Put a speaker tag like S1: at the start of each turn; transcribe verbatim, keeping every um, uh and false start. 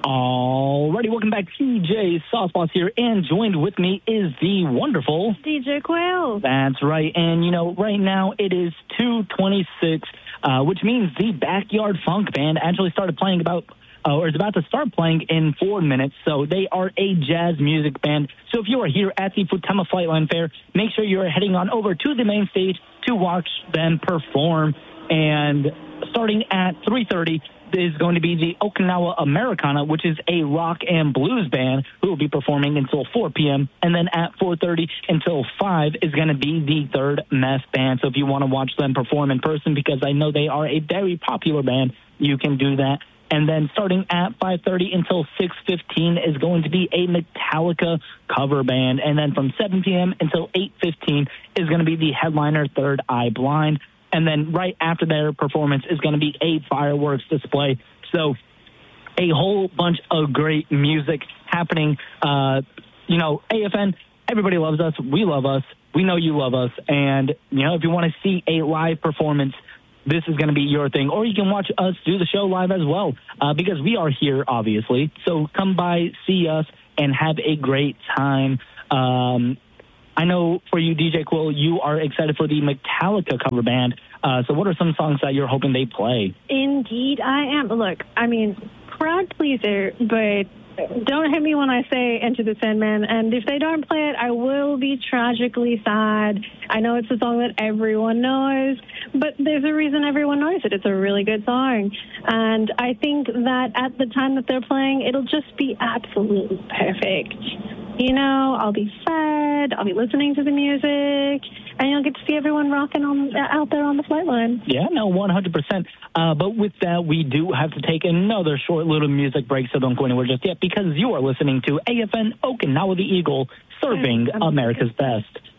S1: Alrighty, welcome back. T J Sauceboss here, and joined with me is the wonderful
S2: D J Quill.
S1: That's right, and you know, right now it is two twenty-six, uh, which means the Backyard Funk Band actually started playing about, uh, or is about to start playing in four minutes. So they are a jazz music band. So if you are here at the Futama Flightline Fair, make sure you are heading on over to the main stage to watch them perform. And starting at three thirty is going to be the Okinawa Americana, which is a rock and blues band who will be performing until four p.m. And then at four thirty until five is going to be the Third Meth Band. So if you want to watch them perform in person, because I know they are a very popular band, you can do that. And then starting at five thirty until six fifteen is going to be a Metallica cover band. And then from seven p.m. until eight fifteen is going to be the headliner Third Eye Blind. And then right after their performance is going to be a fireworks display. So a whole bunch of great music happening. Uh, you know, A F N, everybody loves us. We love us. We know you love us. And, you know, if you want to see a live performance, this is going to be your thing. Or you can watch us do the show live as well, uh, because we are here, obviously. So come by, see us, and have a great time. Um I know for you, D J Quill, you are excited for the Metallica cover band. Uh, so what are some songs that you're hoping they play?
S2: Indeed, I am. Look, I mean, crowd pleaser, but don't hit me when I say Enter the Sandman. And if they don't play it, I will be tragically sad. I know it's a song that everyone knows, but there's a reason everyone knows it. It's a really good song. And I think that at the time that they're playing, it'll just be absolutely perfect. You know, I'll be fed, I'll be listening to the music, and you'll get to see everyone rocking on out there on the flight line.
S1: Yeah, no, one hundred percent. Uh, but with that, we do have to take another short little music break, so don't go anywhere just yet, because you are listening to A F N Okinawa the Eagle, serving America's best.